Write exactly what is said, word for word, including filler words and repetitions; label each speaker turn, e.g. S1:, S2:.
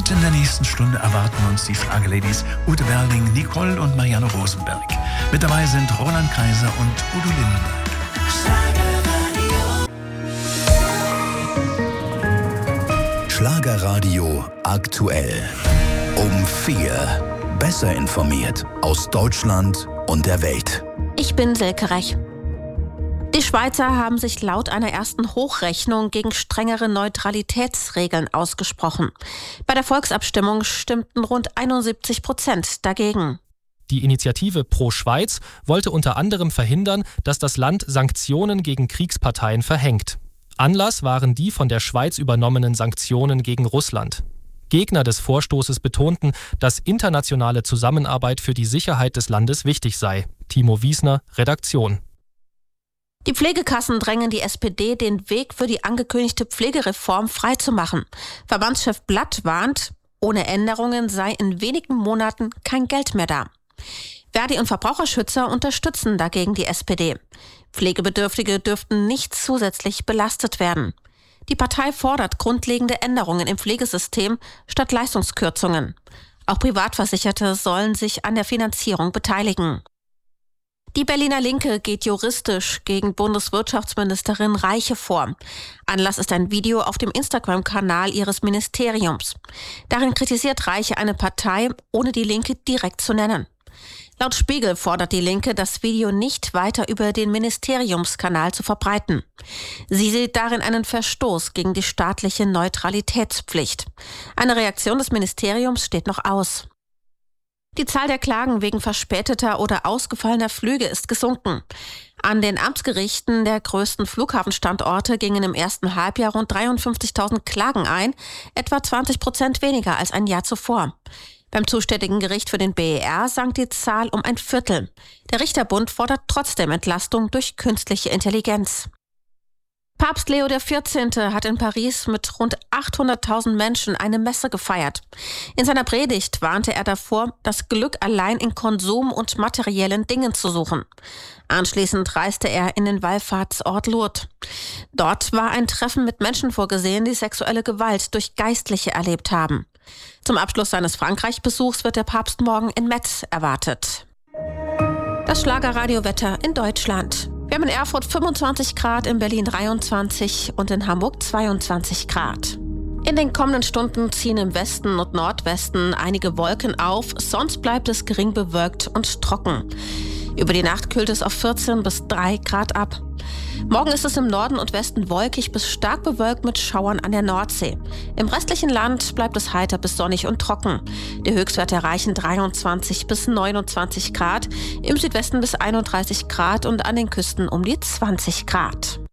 S1: Und in der nächsten Stunde erwarten uns die Schlagerladies Ute Berling, Nicole und Marianne Rosenberg. Mit dabei sind Roland Kaiser und Udo Lindenberg.
S2: Schlagerradio aktuell. Um vier. Besser informiert aus Deutschland und der Welt.
S3: Ich bin Silke Rech. Die Schweizer haben sich laut einer ersten Hochrechnung gegen strengere Neutralitätsregeln ausgesprochen. Bei der Volksabstimmung stimmten rund einundsiebzig Prozent dagegen.
S4: Die Initiative Pro Schweiz wollte unter anderem verhindern, dass das Land Sanktionen gegen Kriegsparteien verhängt. Anlass waren die von der Schweiz übernommenen Sanktionen gegen Russland. Gegner des Vorstoßes betonten, dass internationale Zusammenarbeit für die Sicherheit des Landes wichtig sei. Timo Wiesner, Redaktion.
S3: Die Pflegekassen drängen die S P D, den Weg für die angekündigte Pflegereform freizumachen. Verbandschef Blatt warnt, ohne Änderungen sei in wenigen Monaten kein Geld mehr da. Verdi und Verbraucherschützer unterstützen dagegen die S P D. Pflegebedürftige dürften nicht zusätzlich belastet werden. Die Partei fordert grundlegende Änderungen im Pflegesystem statt Leistungskürzungen. Auch Privatversicherte sollen sich an der Finanzierung beteiligen. Die Berliner Linke geht juristisch gegen Bundeswirtschaftsministerin Reiche vor. Anlass ist ein Video auf dem Instagram-Kanal ihres Ministeriums. Darin kritisiert Reiche eine Partei, ohne die Linke direkt zu nennen. Laut Spiegel fordert die Linke, das Video nicht weiter über den Ministeriumskanal zu verbreiten. Sie sieht darin einen Verstoß gegen die staatliche Neutralitätspflicht. Eine Reaktion des Ministeriums steht noch aus. Die Zahl der Klagen wegen verspäteter oder ausgefallener Flüge ist gesunken. An den Amtsgerichten der größten Flughafenstandorte gingen im ersten Halbjahr rund dreiundfünfzigtausend Klagen ein, etwa zwanzig Prozent weniger als ein Jahr zuvor. Beim zuständigen Gericht für den B E R sank die Zahl um ein Viertel. Der Richterbund fordert trotzdem Entlastung durch künstliche Intelligenz. Papst Leo der vierzehnte hat in Paris mit rund achthunderttausend Menschen eine Messe gefeiert. In seiner Predigt warnte er davor, das Glück allein in Konsum und materiellen Dingen zu suchen. Anschließend reiste er in den Wallfahrtsort Lourdes. Dort war ein Treffen mit Menschen vorgesehen, die sexuelle Gewalt durch Geistliche erlebt haben. Zum Abschluss seines Frankreich-Besuchs wird der Papst morgen in Metz erwartet. Das Schlagerradiowetter in Deutschland. Wir haben in Erfurt fünfundzwanzig Grad, in Berlin dreiundzwanzig und in Hamburg zweiundzwanzig Grad. In den kommenden Stunden ziehen im Westen und Nordwesten einige Wolken auf, sonst bleibt es gering bewölkt und trocken. Über die Nacht kühlt es auf vierzehn bis drei Grad ab. Morgen ist es im Norden und Westen wolkig bis stark bewölkt mit Schauern an der Nordsee. Im restlichen Land bleibt es heiter bis sonnig und trocken. Die Höchstwerte erreichen dreiundzwanzig bis neunundzwanzig Grad, im Südwesten bis einunddreißig Grad und an den Küsten um die zwanzig Grad.